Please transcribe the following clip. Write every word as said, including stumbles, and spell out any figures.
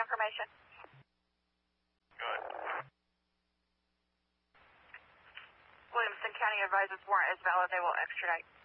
information. Good. Williamson County advises warrant is valid. They will extradite.